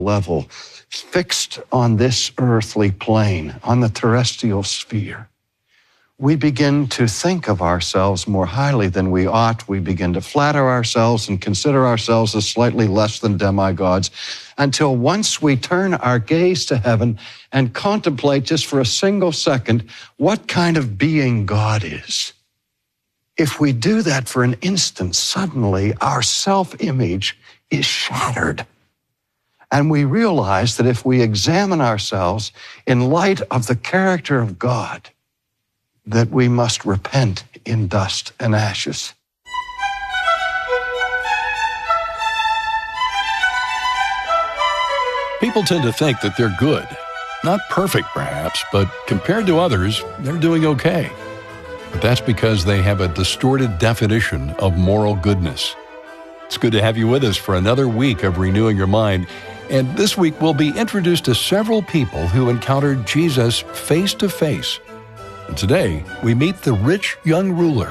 level, fixed on this earthly plane, on the terrestrial sphere, we begin to think of ourselves more highly than we ought. We begin to flatter ourselves and consider ourselves as slightly less than demigods, until once we turn our gaze to heaven and contemplate just for a single second what kind of being God is. If we do that for an instant, suddenly our self-image is shattered. And we realize that if we examine ourselves in light of the character of God, that we must repent in dust and ashes. People tend to think that they're good. Not perfect, perhaps, but compared to others, they're doing okay. But that's because they have a distorted definition of moral goodness. It's good to have you with us for another week of Renewing Your Mind. And this week, we'll be introduced to several people who encountered Jesus face to face. And today, we meet the rich young ruler.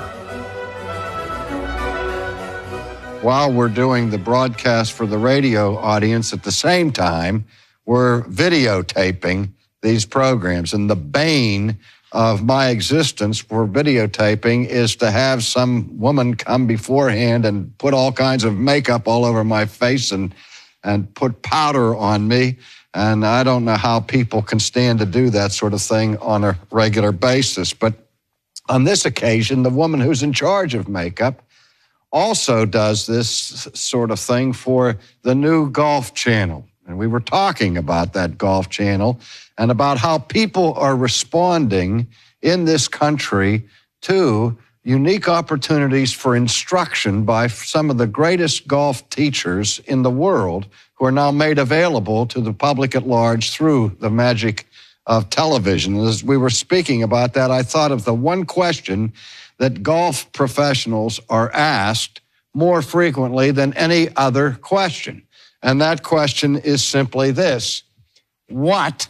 While we're doing the broadcast for the radio audience at the same time, we're videotaping these programs. And the bane of my existence for videotaping is to have some woman come beforehand and put all kinds of makeup all over my face and put powder on me. And I don't know how people can stand to do that sort of thing on a regular basis. But on this occasion, the woman who's in charge of makeup also does this sort of thing for the new Golf Channel. And we were talking about that Golf Channel and about how people are responding in this country to unique opportunities for instruction by some of the greatest golf teachers in the world, who are now made available to the public at large through the magic of television. As we were speaking about that, I thought of the one question that golf professionals are asked more frequently than any other question. And that question is simply this: what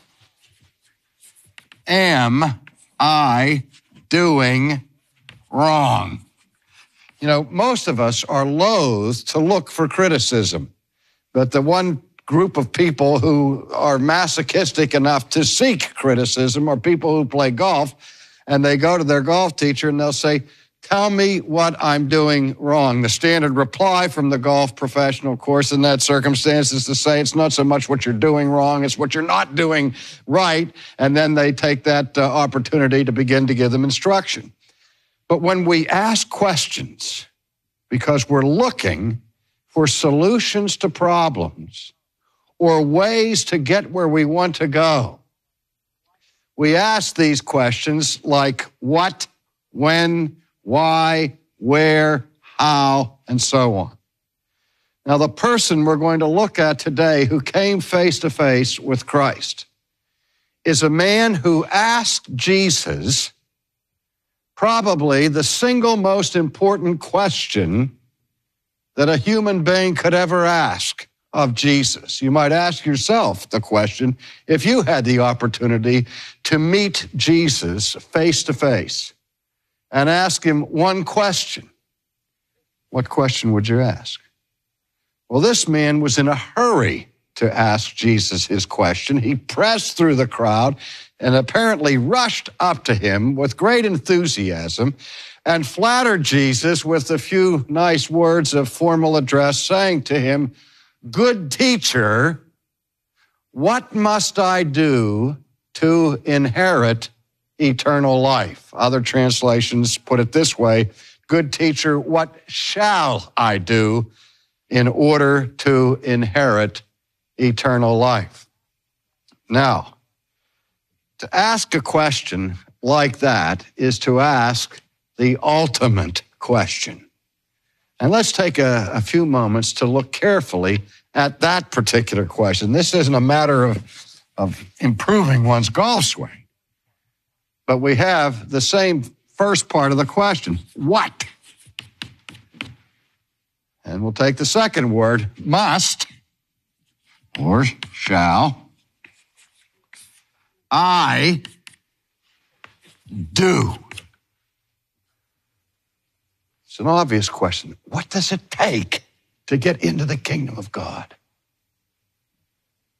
am I doing wrong? You know, most of us are loath to look for criticism, but the one group of people who are masochistic enough to seek criticism are people who play golf, and they go to their golf teacher and they'll say, "Tell me what I'm doing wrong." The standard reply from the golf professional, of course, in that circumstance is to say it's not so much what you're doing wrong, it's what you're not doing right. And then they take that opportunity to begin to give them instruction. But when we ask questions because we're looking for solutions to problems or ways to get where we want to go, we ask these questions like what, when, why, where, how, and so on. Now, the person we're going to look at today who came face to face with Christ is a man who asked Jesus probably the single most important question that a human being could ever ask of Jesus. You might ask yourself the question, if you had the opportunity to meet Jesus face to face and ask him one question, what question would you ask? Well, this man was in a hurry to ask Jesus his question. He pressed through the crowd and apparently rushed up to him with great enthusiasm and flattered Jesus with a few nice words of formal address, saying to him, "Good teacher, what must I do to inherit eternal life?" Other translations put it this way: "Good teacher, what shall I do in order to inherit eternal life?" Now, to ask a question like that is to ask the ultimate question. And let's take a few moments to look carefully at that particular question. This isn't a matter of improving one's golf swing, but we have the same first part of the question, what? And we'll take the second word, must, or shall I do? It's an obvious question. What does it take to get into the kingdom of God?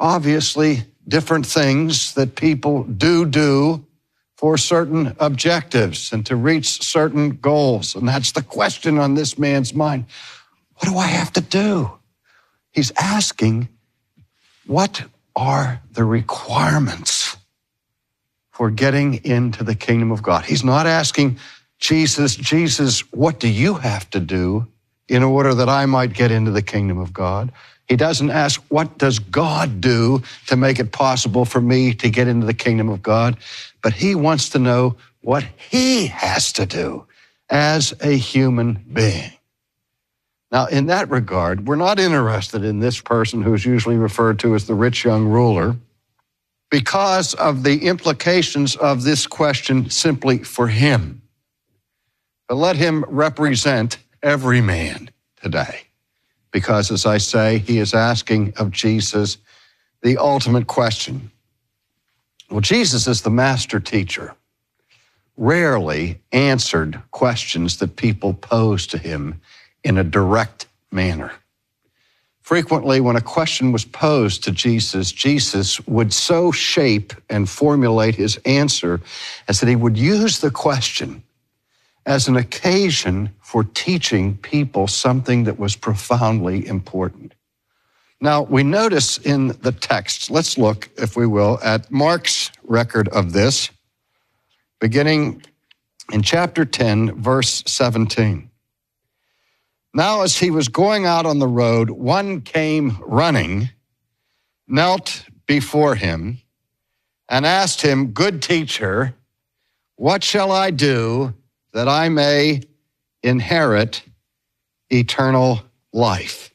obviously different things that people do for certain objectives and to reach certain goals. And that's the question on this man's mind. What do I have to do? He's asking, what are the requirements for getting into the kingdom of God? He's not asking Jesus, what do you have to do in order that I might get into the kingdom of God? He doesn't ask, what does God do to make it possible for me to get into the kingdom of God? But he wants to know what he has to do as a human being. Now, in that regard, we're not interested in this person who's usually referred to as the rich young ruler because of the implications of this question simply for him. But let him represent every man today. Because, as I say, he is asking of Jesus the ultimate question. Well, Jesus is the master teacher, rarely answered questions that people pose to him in a direct manner. Frequently, when a question was posed to Jesus, Jesus would so shape and formulate his answer as that he would use the question as an occasion for teaching people something that was profoundly important. Now, we notice in the text, let's look, if we will, at Mark's record of this, beginning in chapter 10, verse 17. Now, as he was going out on the road, one came running, knelt before him, and asked him, "Good teacher, what shall I do that I may inherit eternal life?"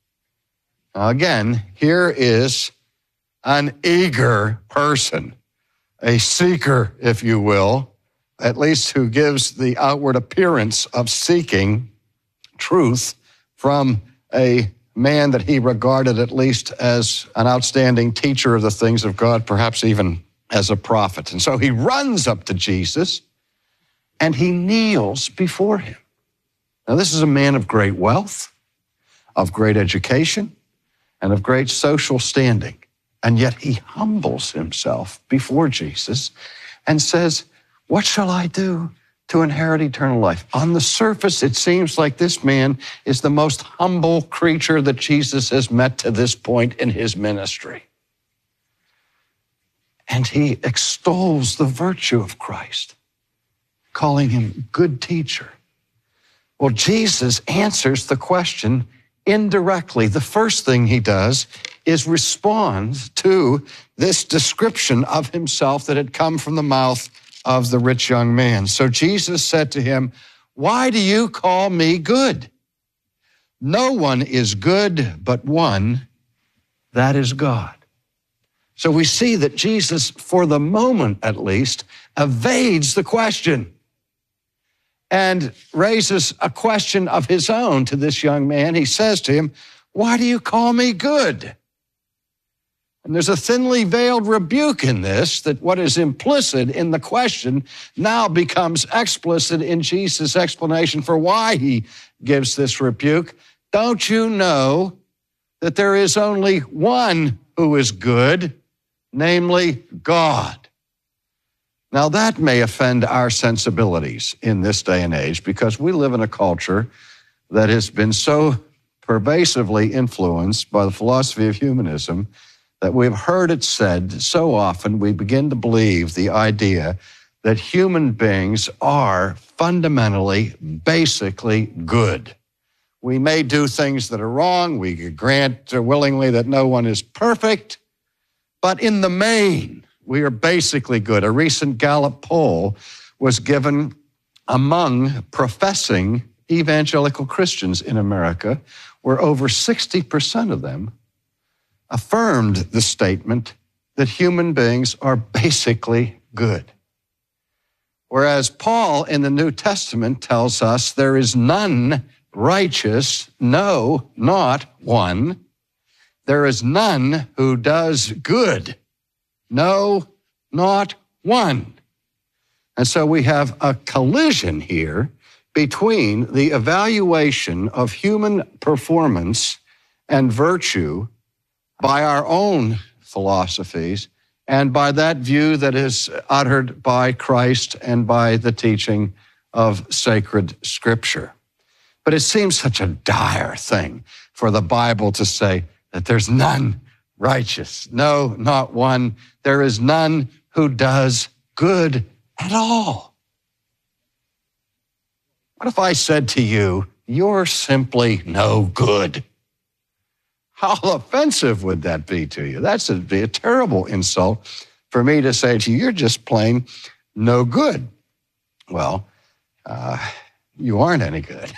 Now again, here is an eager person, a seeker, if you will, at least who gives the outward appearance of seeking truth from a man that he regarded at least as an outstanding teacher of the things of God, perhaps even as a prophet. And so he runs up to Jesus and he kneels before him. Now, this is a man of great wealth, of great education, and of great social standing. And yet he humbles himself before Jesus and says, "What shall I do to inherit eternal life?" On the surface, it seems like this man is the most humble creature that Jesus has met to this point in his ministry. And he extols the virtue of Christ, calling him good teacher. Well, Jesus answers the question indirectly. The first thing he does is respond to this description of himself that had come from the mouth of the rich young man. So Jesus said to him, "Why do you call me good? No one is good but one, that is God." So we see that Jesus, for the moment at least, evades the question and raises a question of his own to this young man. He says to him, "Why do you call me good?" And there's a thinly veiled rebuke in this, that what is implicit in the question now becomes explicit in Jesus' explanation for why he gives this rebuke. Don't you know that there is only one who is good, namely God? Now, that may offend our sensibilities in this day and age because we live in a culture that has been so pervasively influenced by the philosophy of humanism that we've heard it said so often we begin to believe the idea that human beings are fundamentally, basically good. We may do things that are wrong. We grant willingly that no one is perfect, but in the main, we are basically good. A recent Gallup poll was given among professing evangelical Christians in America, where over 60% of them affirmed the statement that human beings are basically good. Whereas Paul in the New Testament tells us there is none righteous, no, not one. There is none who does good. No, not one. And so we have a collision here between the evaluation of human performance and virtue by our own philosophies and by that view that is uttered by Christ and by the teaching of sacred Scripture. But it seems such a dire thing for the Bible to say that there's none righteous. No, not one. There is none who does good at all. What if I said to you, you're simply no good? How offensive would that be to you? That'd be a terrible insult for me to say to you, you're just plain no good. Well, you aren't any good.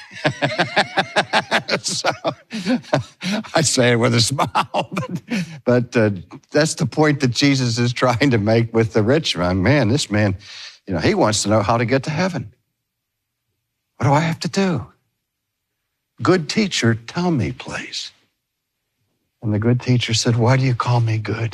So I say it with a smile, but that's the point that Jesus is trying to make with the rich man. Man, this man, he wants to know how to get to heaven. What do I have to do? Good teacher, tell me, please. And the good teacher said, why do you call me good?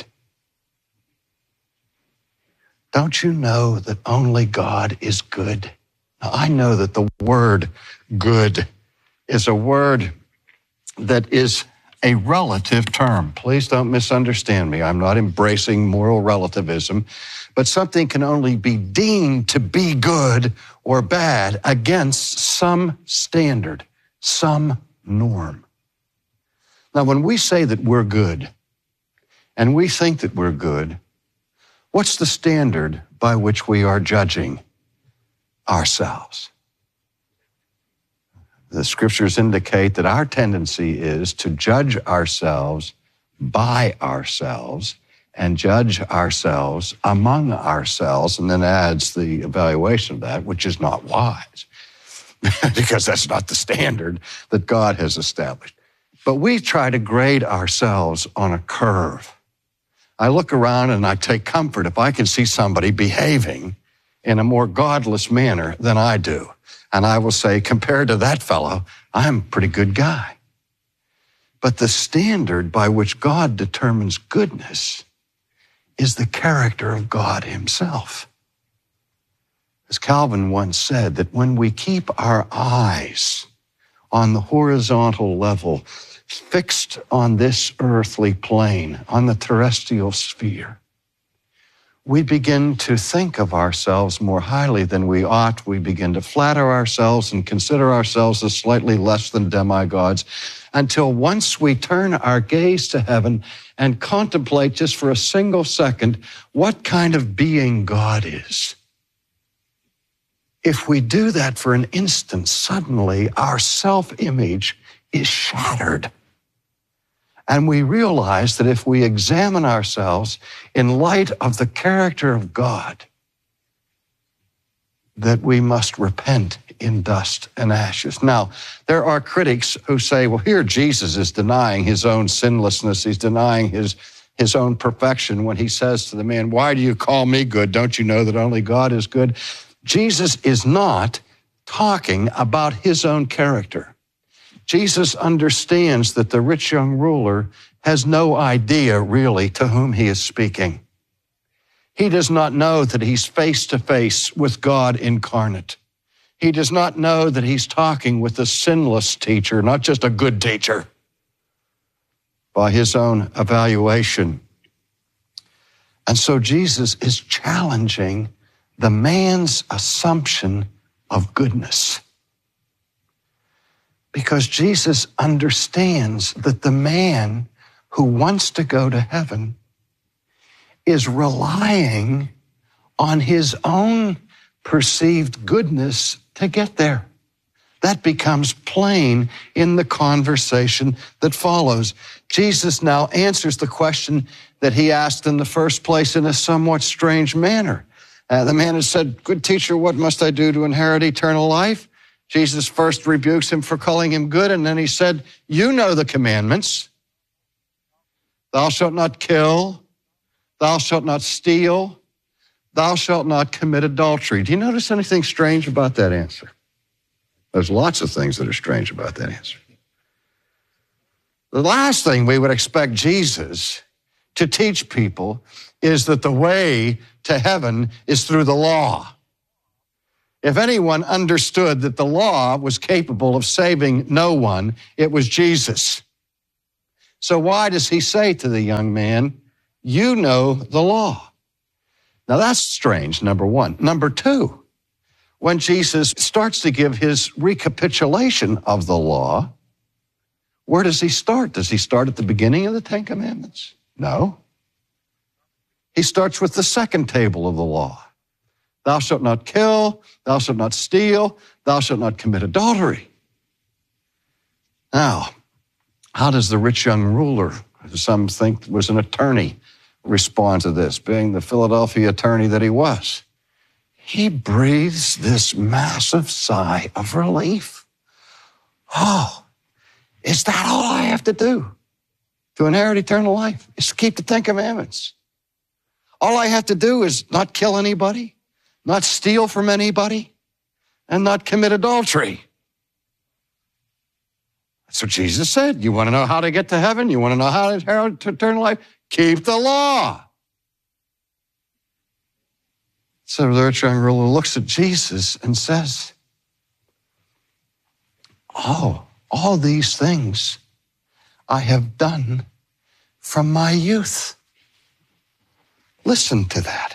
Don't you know that only God is good? Now, I know that the word good is a word that is a relative term. Please don't misunderstand me. I'm not embracing moral relativism, but something can only be deemed to be good or bad against some standard, some norm. Now, when we say that we're good and we think that we're good, what's the standard by which we are judging ourselves? The Scriptures indicate that our tendency is to judge ourselves by ourselves and judge ourselves among ourselves, and then adds the evaluation of that, which is not wise, because that's not the standard that God has established. But we try to grade ourselves on a curve. I look around and I take comfort if I can see somebody behaving in a more godless manner than I do. And I will say, compared to that fellow, I'm a pretty good guy. But the standard by which God determines goodness is the character of God himself. As Calvin once said, that when we keep our eyes on the horizontal level, fixed on this earthly plane, on the terrestrial sphere, we begin to think of ourselves more highly than we ought. We begin to flatter ourselves and consider ourselves as slightly less than demigods, until once we turn our gaze to heaven and contemplate just for a single second what kind of being God is. If we do that for an instant, suddenly our self-image is shattered. And we realize that if we examine ourselves in light of the character of God, that we must repent in dust and ashes. Now, there are critics who say, well, here Jesus is denying his own sinlessness. He's denying his own perfection when he says to the man, why do you call me good? Don't you know that only God is good? Jesus is not talking about his own character. Jesus understands that the rich young ruler has no idea really to whom he is speaking. He does not know that he's face to face with God incarnate. He does not know that he's talking with a sinless teacher, not just a good teacher, by his own evaluation. And so Jesus is challenging the man's assumption of goodness. Because Jesus understands that the man who wants to go to heaven is relying on his own perceived goodness to get there. That becomes plain in the conversation that follows. Jesus now answers the question that he asked in the first place in a somewhat strange manner. The man has said, good teacher, what must I do to inherit eternal life? Jesus first rebukes him for calling him good, and then he said, you know the commandments. Thou shalt not kill. Thou shalt not steal. Thou shalt not commit adultery. Do you notice anything strange about that answer? There's lots of things that are strange about that answer. The last thing we would expect Jesus to teach people is that the way to heaven is through the law. If anyone understood that the law was capable of saving no one, it was Jesus. So why does he say to the young man, you know the law? Now that's strange, number one. Number two, when Jesus starts to give his recapitulation of the law, where does he start? Does he start at the beginning of the Ten Commandments? No. He starts with the second table of the law. Thou shalt not kill, thou shalt not steal, thou shalt not commit adultery. Now, how does the rich young ruler, who some think was an attorney, respond to this, being the Philadelphia attorney that he was? He breathes this massive sigh of relief. Oh, is that all I have to do to inherit eternal life? Is to keep the Ten Commandments. All I have to do is not kill anybody, not steal from anybody, and not commit adultery. That's what Jesus said. You want to know how to get to heaven? You want to know how to inherit eternal life? Keep the law. So the rich young ruler looks at Jesus and says, oh, all these things I have done from my youth. Listen to that.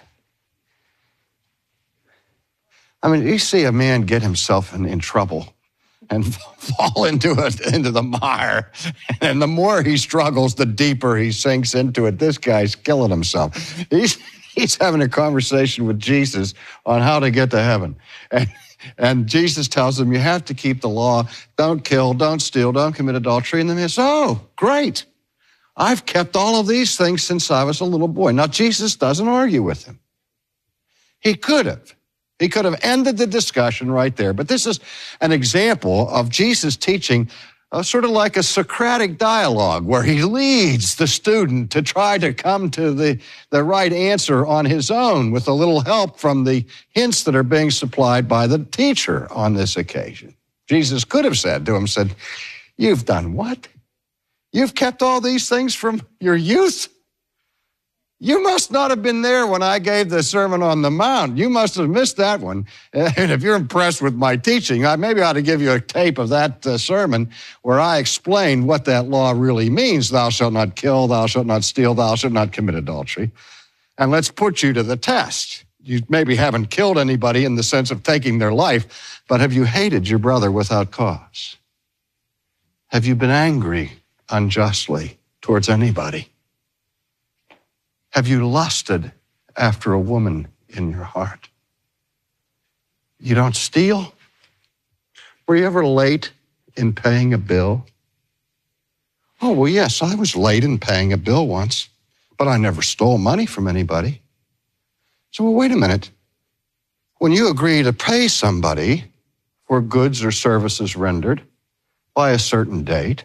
I mean, you see a man get himself in trouble and fall into the mire. And the more he struggles, the deeper he sinks into it. This guy's killing himself. He's having a conversation with Jesus on how to get to heaven. And Jesus tells him, you have to keep the law. Don't kill, don't steal, don't commit adultery. And then he says, oh, great. I've kept all of these things since I was a little boy. Now, Jesus doesn't argue with him. He could have. He could have ended the discussion right there. But this is an example of Jesus teaching sort of like a Socratic dialogue where he leads the student to try to come to the right answer on his own with a little help from the hints that are being supplied by the teacher on this occasion. Jesus could have said to him, you've done what? You've kept all these things from your youth? You must not have been there when I gave the Sermon on the Mount. You must have missed that one. And if you're impressed with my teaching, maybe I ought to give you a tape of that sermon where I explain what that law really means. Thou shalt not kill, thou shalt not steal, thou shalt not commit adultery. And let's put you to the test. You maybe haven't killed anybody in the sense of taking their life, but have you hated your brother without cause? Have you been angry unjustly towards anybody? Have you lusted after a woman in your heart? You don't steal? Were you ever late in paying a bill? Oh, well, yes, I was late in paying a bill once, but I never stole money from anybody. So, well, wait a minute. When you agree to pay somebody for goods or services rendered by a certain date,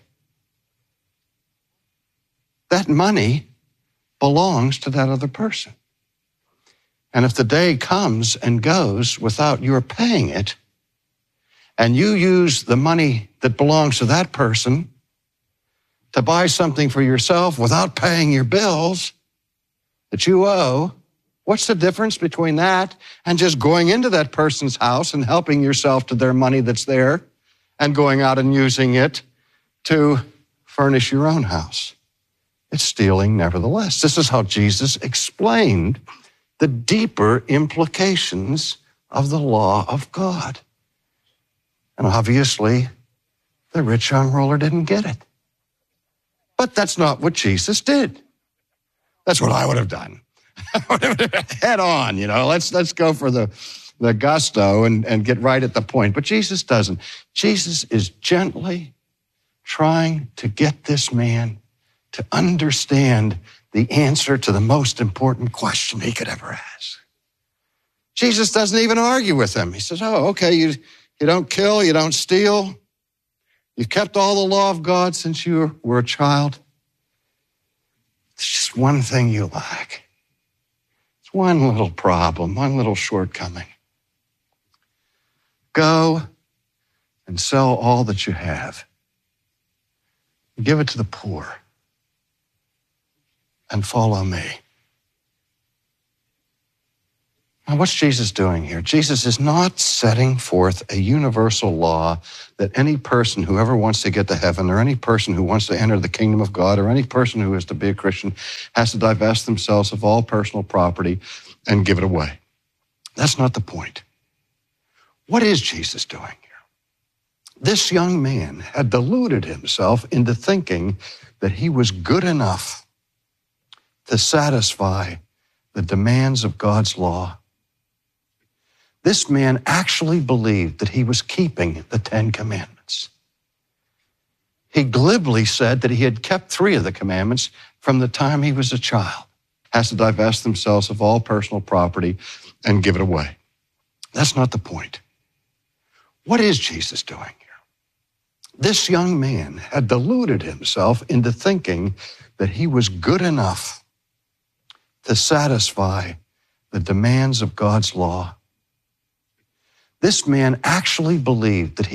that money belongs to that other person. And if the day comes and goes without your paying it, and you use the money that belongs to that person to buy something for yourself without paying your bills that you owe, what's the difference between that and just going into that person's house and helping yourself to their money that's there and going out and using it to furnish your own house? It's stealing nevertheless. This is how Jesus explained the deeper implications of the law of God. And obviously, the rich young ruler didn't get it. But that's not what Jesus did. That's what I would have done. Head on, let's go for the gusto and get right at the point. But Jesus doesn't. Jesus is gently trying to get this man to understand the answer to the most important question he could ever ask. Jesus doesn't even argue with him. He says, oh, okay, you don't kill, you don't steal. You've kept all the law of God since you were a child. It's just one thing you lack. It's one little problem, one little shortcoming. Go and sell all that you have. Give it to the poor. And follow me. Now What's Jesus doing here? Jesus is not setting forth a universal law that any person who ever wants to get to heaven, or any person who wants to enter the kingdom of God, or any person who is to be a Christian has to divest themselves of all personal property and give it away. That's not the point. What is Jesus doing here? This young man had deluded himself into thinking that he was good enough to satisfy the demands of God's law. This man actually believed that he was keeping the 10 Commandments. He glibly said that he had kept 3 of the commandments from the time he was a child. Has to divest themselves of all personal property and give it away. That's not the point. What is Jesus doing here? This young man had deluded himself into thinking that he was good enough to satisfy the demands of God's law. This man actually believed that he